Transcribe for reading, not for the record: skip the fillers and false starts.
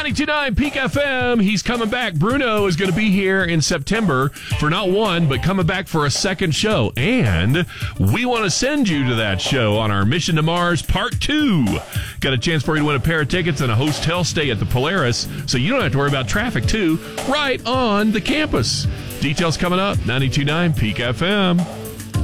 92.9 Peak FM. He's coming back. Bruno is going to be here in September for not one, but coming back for a second show. And we want to send you to that show on our Mission to Mars Part 2. Got a chance for you to win a pair of tickets and a hotel stay at the Polaris, so you don't have to worry about traffic, too, right on the campus. Details coming up. 92.9 Peak FM.